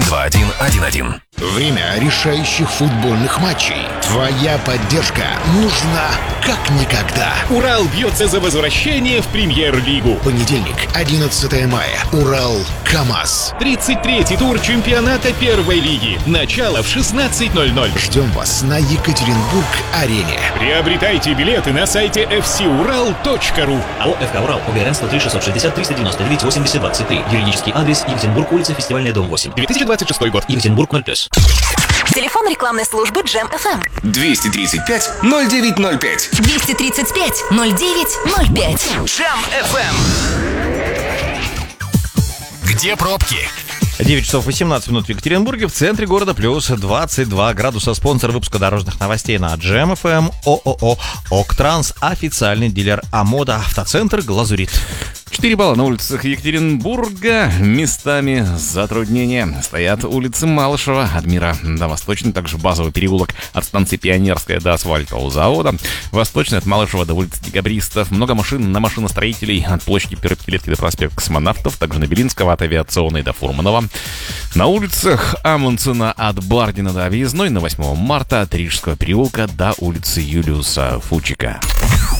917-269-5111. Время решающих футбольных матчей. Твоя поддержка нужна как никогда. Урал бьется за возвращение в Премьер-лигу. Понедельник, 11 мая. Урал-КамАЗ. 33-й тур чемпионата первой лиги. Начало в 16:00. Ждем вас на Екатеринбург-арене. Приобретайте билеты на сайте fcural.ru. АО «ФК Урал», ОГРН 103 660 399 80 23. Юридический адрес: Екатеринбург, улица Фестивальная, дом 8. 2026 год. Екатеринбург 0+. Телефон рекламной службы Джем FM. 235-0905. 235-0905. Джем FM. Где пробки? 9 часов 18 минут в Екатеринбурге, в центре города плюс 22 градуса. Спонсор выпуска дорожных новостей на Джем FM ООО «Октранс», официальный дилер АМОДа, автоцентр «Глазурит». 4 балла на улицах Екатеринбурга. Местами затруднения. Стоят улицы Малышева, Адмира до Восточной, также базовый переулок от станции Пионерская до асфальтового завода. Восточный от Малышева до улицы Декабристов. Много машин на машиностроителей от площади Первой Пятилетки до проспекта Космонавтов. Также на Белинского от Авиационной до Фурманова. На улицах Амундсена от Бардина до Объездной. На 8 марта от Рижского переулка до улицы Юлиуса Фучика.